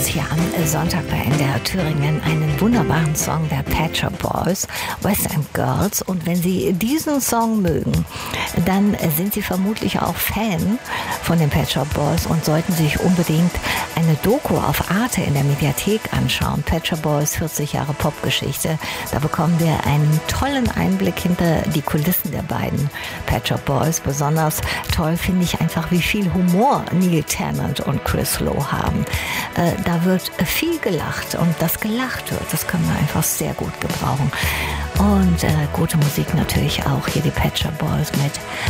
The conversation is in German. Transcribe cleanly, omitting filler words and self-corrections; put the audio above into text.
hier am Sonntag bei NDR Thüringen einen wunderbaren Song der Pet Shop Boys, West End Girls. Und wenn Sie diesen Song mögen, dann sind Sie vermutlich auch Fan von den Pet Shop Boys und sollten sich unbedingt eine Doku auf Arte in der Mediathek anschauen. Pet Shop Boys, 40 Jahre Popgeschichte. Da bekommen wir einen tollen Einblick hinter die Kulissen der beiden Pet Shop Boys. Besonders toll finde ich einfach, wie viel Humor Neil Tennant und Chris Lowe haben. Da wird viel gelacht und das gelacht wird, das können wir einfach sehr gut gebrauchen. Und gute Musik natürlich auch. Hier die Pet Shop Boys mit